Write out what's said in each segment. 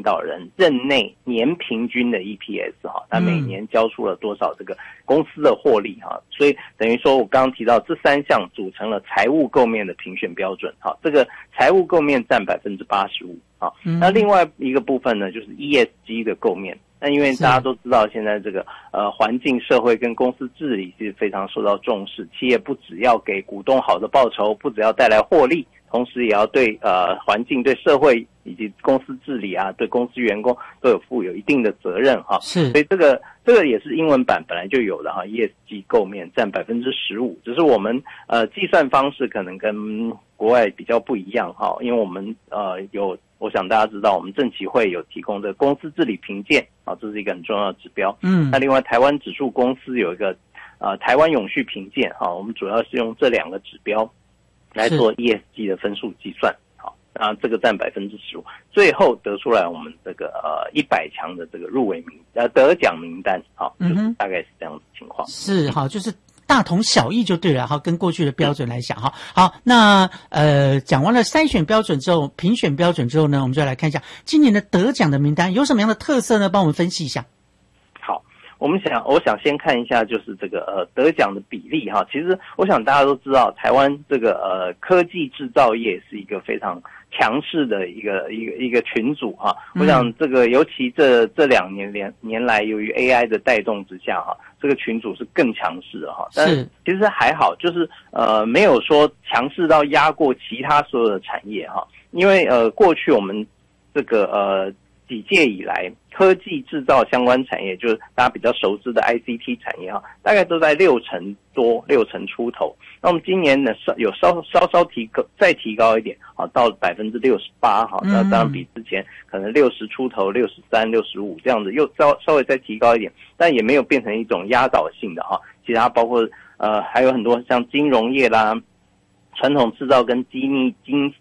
领导人任内年平均的 EPS 哈，他每年交出了多少这个公司的获利哈，所以等于说我刚刚提到这3项组成了财务构面的评选标准哈，这个财务构面占85%啊，那另外一个部分呢就是 ESG 的构面。那因为大家都知道，现在这个环境、社会跟公司治理是非常受到重视。企业不只要给股东好的报酬，不只要带来获利，同时也要对环境、对社会以及公司治理啊，对公司员工都有负有一定的责任哈。 是， 所以这个也是英文版本来就有的哈 ，ESG 构面占15%，只是我们计算方式可能跟国外比较不一样哈，因为我们我想大家知道，我们证期会有提供的公司治理评鉴啊，这是一个很重要的指标。那另外台湾指数公司有一个台湾永续评鉴啊，我们主要是用这2个指标来做 ESG 的分数计算。好，那这个占15%，最后得出来我们这个100强的这个入围得奖名单。好，就是大概是这样的情况。 是好，就是大同小异就对了，好，跟过去的标准来讲哈。好，那讲完了筛选标准之后，评选标准之后呢，我们就来看一下今年的得奖的名单有什么样的特色呢？帮我们分析一下。 好，我想先看一下就是这个得奖的比例哈。其实我想大家都知道，台湾这个科技制造业是一个非常强势的一个群组哈。我想这个尤其这2年来，由于 AI 的带动之下哈，这个群组是更强势的哈。但是其实还好，就是没有说强势到压过其他所有的产业哈。因为过去我们这个几届以来，科技制造相关产业，就是大家比较熟知的 ICT 产业哈，大概都在60%多、60%出头。那我们今年呢有稍再提高一点啊，到68%哈，那当然比之前可能60出头、63、65这样子又稍微再提高一点，但也没有变成一种压倒性的哈。其他包括还有很多像金融业啦、传统制造跟精密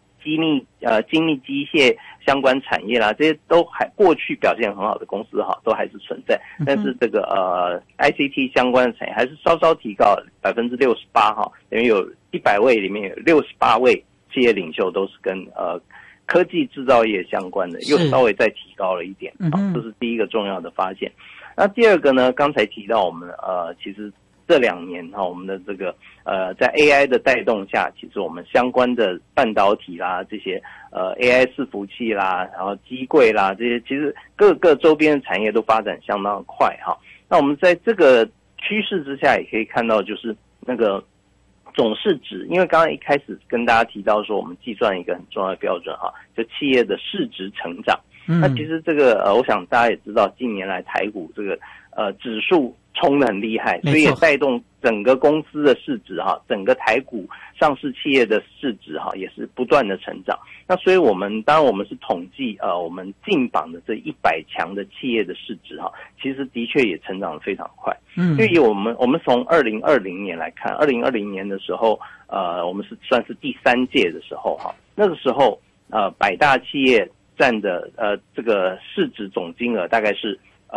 机械相关产业啦，这些都还过去表现很好的公司哈，都还是存在。但是这个ICT 相关的产业还是稍提高68%哈，等于有100位里面有68位企业领袖都是跟科技制造业相关的，又稍微再提高了一点。这是第一个重要的发现。那第二个呢，刚才提到我们其实这2年哈，我们的这个在 AI 的带动下，其实我们相关的半导体啦，这些AI 伺服器啦，然后机柜啦，这些其实各个周边的产业都发展相当的快哈。那我们在这个趋势之下，也可以看到就是那个总市值，因为刚刚一开始跟大家提到说，我们计算一个很重要的标准哈，就企业的市值成长。那其实这个我想大家也知道，近年来台股这个指数冲得很厉害，所以也带动整个公司的市值哈，整个台股上市企业的市值哈也是不断的成长。那所以当然我们是统计我们进榜的这100强的企业的市值哈，其实的确也成长得非常快。因为我们从2020年来看，2020年的时候我们是算是第3届的时候哈，那个时候100大企业占的这个市值总金额大概是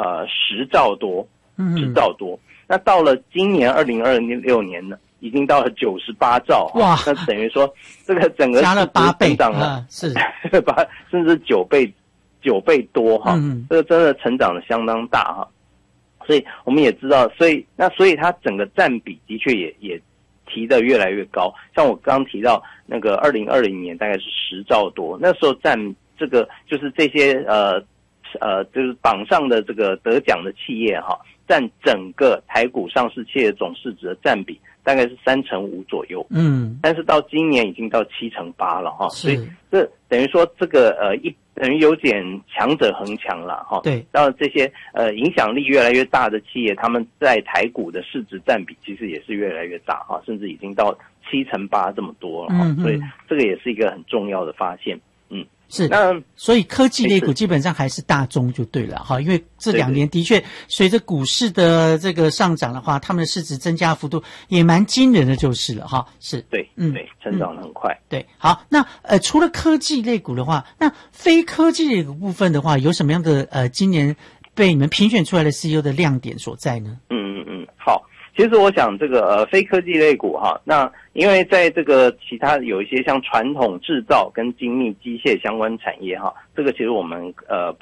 10兆多。10兆多。那到了今年2026年呢，已经到了98兆。哇！那等于说这个整个加了8倍， 成长了是甚至9倍多哈。这个真的成长的相当大哈。所以我们也知道，所以它整个占比的确也提得越来越高。像我刚刚提到那个2020年大概是10兆多，那时候占这个就是这些就是榜上的这个得奖的企业哈，占整个台股上市企业总市值的占比大概是3.5%左右。但是到今年已经到7.8%了哈，所以这等于说这个等于有点强者恒强了哈。 对， 当然这些影响力越来越大的企业，他们在台股的市值占比其实也是越来越大哈，甚至已经到7.8%这么多了哈。所以这个也是一个很重要的发现。 是，所以科技类股基本上还是大宗就对了哈，因为这2年的确随着股市的这个上涨的话，他们的市值增加幅度也蛮惊人的就是了哈。是， 对，对，成长得很快。 对，好，那除了科技类股的话，那非科技类股部分的话，有什么样的今年被你们评选出来的 CEO 的亮点所在呢？ 好。其实我想这个非科技类股哈，那因为在这个其他有一些像传统制造跟精密机械相关产业哈，这个其实我们